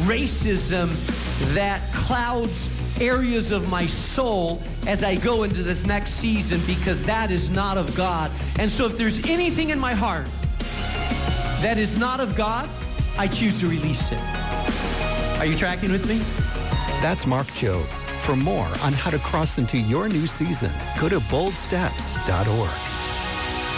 racism that clouds areas of my soul as I go into this next season, because that is not of God. And so if there's anything in my heart that is not of God, I choose to release it. Are you tracking with me? That's Mark Jobe. For more on how to cross into your new season, go to boldsteps.org.